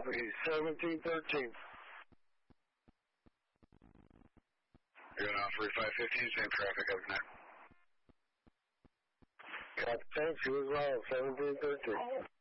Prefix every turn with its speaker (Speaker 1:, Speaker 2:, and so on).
Speaker 1: Copy, 1713.
Speaker 2: Going off 3515, same traffic up now.
Speaker 1: Copy, thanks, you as well, 1713.